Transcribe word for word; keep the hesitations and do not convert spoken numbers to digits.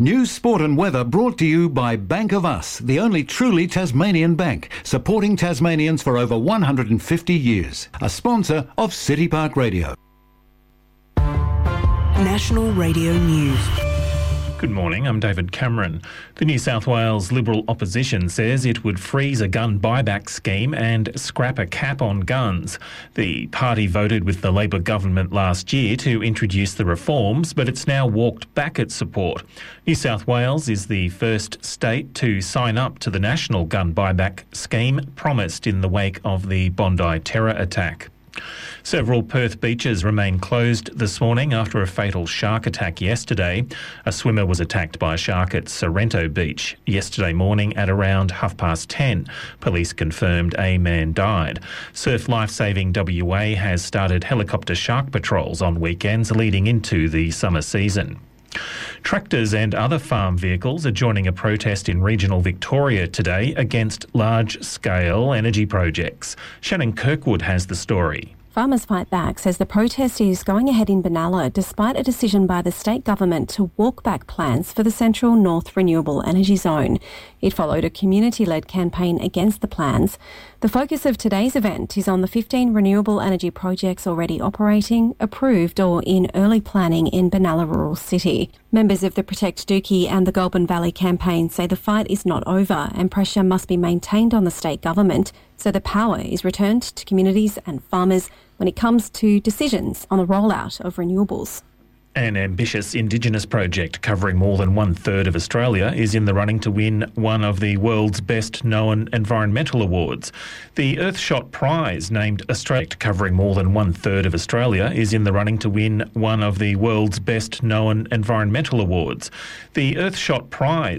News, sport and weather brought to you by Bank of Us, the only truly Tasmanian bank, supporting Tasmanians for over one hundred fifty years. A sponsor of City Park Radio. National Radio News. Good morning, I'm David Cameron. The New South Wales Liberal opposition says it would freeze a gun buyback scheme and scrap a cap on guns. The party voted with the Labor government last year to introduce the reforms, but it's now walked back its support. New South Wales is the first state to sign up to the national gun buyback scheme promised in the wake of the Bondi terror attack. Several Perth beaches remain closed this morning after a fatal shark attack yesterday. A swimmer was attacked by a shark at Sorrento Beach yesterday morning at around half past ten. Police confirmed a man died. Surf Lifesaving W A has started helicopter shark patrols on weekends leading into the summer season. Tractors and other farm vehicles are joining a protest in regional Victoria today against large-scale energy projects. Shannon Kirkwood has the story. Farmers Fight Back says the protest is going ahead in Benalla despite a decision by the state government to walk back plans for the Central North Renewable Energy Zone. It followed a community-led campaign against the plans. The focus of today's event is on the fifteen renewable energy projects already operating, approved or in early planning in Benalla Rural City. Members of the Protect Dookie and the Goulburn Valley campaign say the fight is not over and pressure must be maintained on the state government so the power is returned to communities and farmers when it comes to decisions on the rollout of renewables. An ambitious Indigenous project covering more than one-third of Australia is in the running to win one of the world's best-known environmental awards. The Earthshot Prize, named Australia, covering more than one-third of Australia, is in the running to win one of the world's best-known environmental awards. The Earthshot Prize